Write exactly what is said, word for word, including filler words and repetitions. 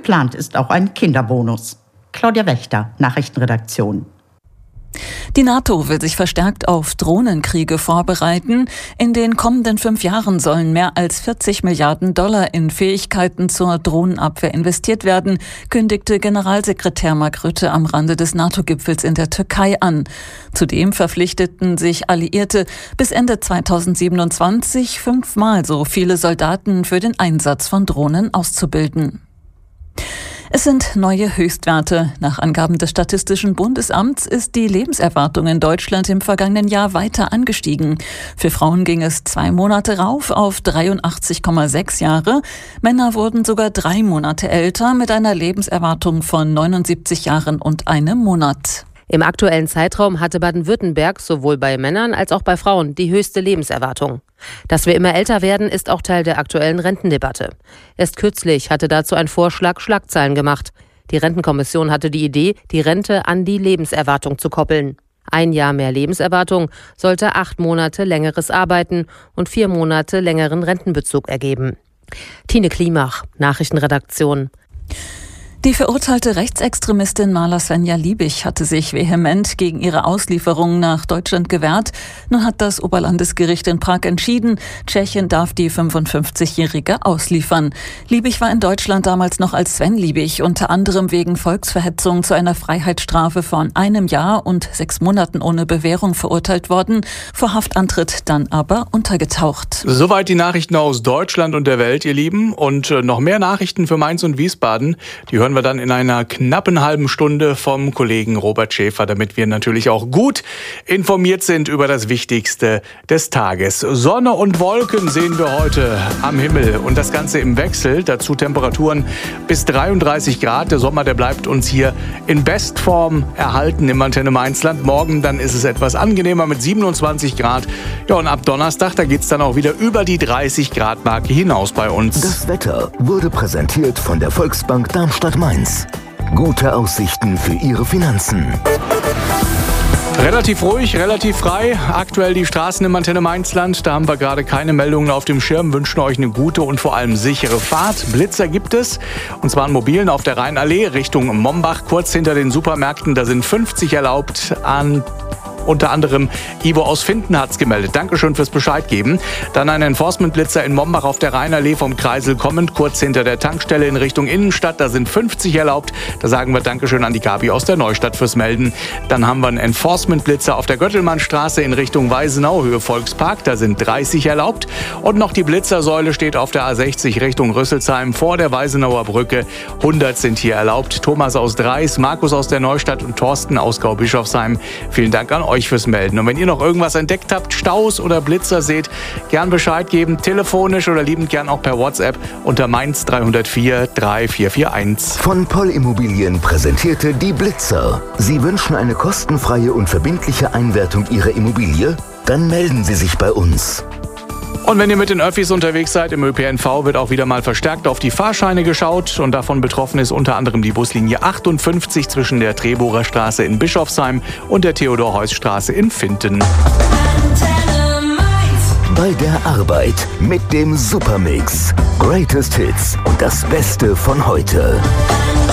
Geplant ist auch ein Kinderbonus. Claudia Wächter, Nachrichtenredaktion. Die NATO will sich verstärkt auf Drohnenkriege vorbereiten. In den kommenden fünf Jahren sollen mehr als vierzig Milliarden Dollar in Fähigkeiten zur Drohnenabwehr investiert werden, kündigte Generalsekretär Mark Rutte am Rande des NATO-Gipfels in der Türkei an. Zudem verpflichteten sich Alliierte, bis Ende zweitausendsiebenundzwanzig fünfmal so viele Soldaten für den Einsatz von Drohnen auszubilden. Es sind neue Höchstwerte. Nach Angaben des Statistischen Bundesamts ist die Lebenserwartung in Deutschland im vergangenen Jahr weiter angestiegen. Für Frauen ging es zwei Monate rauf auf dreiundachtzig Komma sechs Jahre. Männer wurden sogar drei Monate älter mit einer Lebenserwartung von neunundsiebzig Jahren und einem Monat. Im aktuellen Zeitraum hatte Baden-Württemberg sowohl bei Männern als auch bei Frauen die höchste Lebenserwartung. Dass wir immer älter werden, ist auch Teil der aktuellen Rentendebatte. Erst kürzlich hatte dazu ein Vorschlag Schlagzeilen gemacht. Die Rentenkommission hatte die Idee, die Rente an die Lebenserwartung zu koppeln. Ein Jahr mehr Lebenserwartung sollte acht Monate längeres Arbeiten und vier Monate längeren Rentenbezug ergeben. Tine Klimach, Nachrichtenredaktion. Die verurteilte Rechtsextremistin Marla Svenja Liebig hatte sich vehement gegen ihre Auslieferung nach Deutschland gewehrt. Nun hat das Oberlandesgericht in Prag entschieden, Tschechien darf die fünfundfünfzigjährige ausliefern. Liebig war in Deutschland damals noch als Sven Liebig unter anderem wegen Volksverhetzung zu einer Freiheitsstrafe von einem Jahr und sechs Monaten ohne Bewährung verurteilt worden, vor Haftantritt dann aber untergetaucht. Soweit die Nachrichten aus Deutschland und der Welt, ihr Lieben. Und noch mehr Nachrichten für Mainz und Wiesbaden, die hören wir dann in einer knappen halben Stunde vom Kollegen Robert Schäfer, damit wir natürlich auch gut informiert sind über das Wichtigste des Tages. Sonne und Wolken sehen wir heute am Himmel und das Ganze im Wechsel. Dazu Temperaturen bis dreiunddreißig Grad. Der Sommer, der bleibt uns hier in Bestform erhalten im Antenne Mainzland. Morgen dann ist es etwas angenehmer mit siebenundzwanzig Grad. Ja, und ab Donnerstag, da geht es dann auch wieder über die dreißig Grad Marke hinaus bei uns. Das Wetter wurde präsentiert von der Volksbank Darmstadt Mainz. Gute Aussichten für Ihre Finanzen. Relativ ruhig, relativ frei. Aktuell die Straßen im Antenne Mainzland. Da haben wir gerade keine Meldungen auf dem Schirm. Wünschen euch eine gute und vor allem sichere Fahrt. Blitzer gibt es. Und zwar an Mobilen auf der Rheinallee Richtung Mombach. Kurz hinter den Supermärkten. Da sind fünfzig erlaubt. An Unter anderem Ivo aus Finden hat's gemeldet. Dankeschön fürs Bescheid geben. Dann ein Enforcement-Blitzer in Mombach auf der Rheinallee vom Kreisel kommend, kurz hinter der Tankstelle in Richtung Innenstadt. Da sind fünfzig erlaubt. Da sagen wir Dankeschön an die Gabi aus der Neustadt fürs Melden. Dann haben wir einen Enforcement-Blitzer auf der Göttelmannstraße in Richtung Weisenau, Höhe Volkspark. Da sind dreißig erlaubt. Und noch die Blitzersäule steht auf der A sechzig Richtung Rüsselsheim vor der Weisenauer Brücke. hundert sind hier erlaubt. Thomas aus Dreis, Markus aus der Neustadt und Thorsten aus Gau-Bischofsheim. Vielen Dank an euch fürs Melden. Und wenn ihr noch irgendwas entdeckt habt, Staus oder Blitzer seht, gern Bescheid geben, telefonisch oder liebend gern auch per WhatsApp unter Mainz drei null vier drei vier vier eins. Von Poll Immobilien präsentierte die Blitzer. Sie wünschen eine kostenfreie und verbindliche Einwertung Ihrer Immobilie? Dann melden Sie sich bei uns. Und wenn ihr mit den Öffis unterwegs seid, im Ö P N V wird auch wieder mal verstärkt auf die Fahrscheine geschaut. Und davon betroffen ist unter anderem die Buslinie achtundfünfzig zwischen der Treborer Straße in Bischofsheim und der Theodor-Heuss-Straße in Finten. Bei der Arbeit mit dem Supermix. Greatest Hits und das Beste von heute.